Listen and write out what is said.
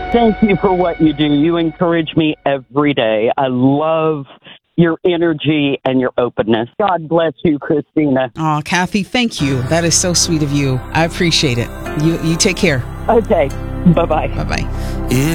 Thank you for what you do. You encourage me every day. I love your energy and your openness. God bless you, Christina. Oh, Kathy, thank you. That is so sweet of you. I appreciate it. You take care. Okay. Bye-bye. Bye-bye. If